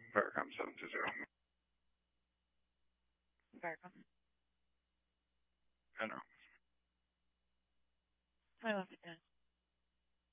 Veracom 720. Veracom. I know. I love it, Dan.